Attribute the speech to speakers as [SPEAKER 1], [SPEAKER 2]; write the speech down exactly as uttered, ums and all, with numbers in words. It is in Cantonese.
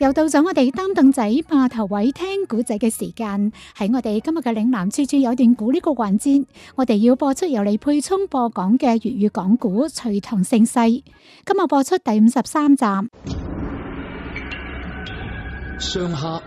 [SPEAKER 1] 又到咗我哋擔凳仔碼頭位聽古仔嘅時間，喺我哋今日嘅嶺南處處有段古呢個環節，我哋要播出由李佩聰播講嘅粵語講古《隋唐盛世》，今日播出第五十三集。
[SPEAKER 2] 上下